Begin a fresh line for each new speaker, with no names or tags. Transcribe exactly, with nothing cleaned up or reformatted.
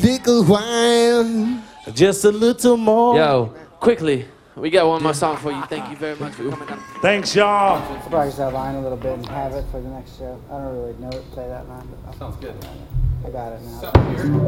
take a while, just a little more.
Yo, quickly, we got one more song for you. Thank you very much for coming down.
Thanks, y'all.
I'll practice that line a little bit and have it for the next show. I don't really know it, say that line, but I'll, sounds good. I got it now.